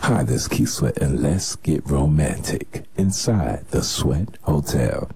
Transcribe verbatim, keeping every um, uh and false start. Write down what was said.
Hi, this is Keith Sweat, and let's get romantic inside the Sweat Hotel.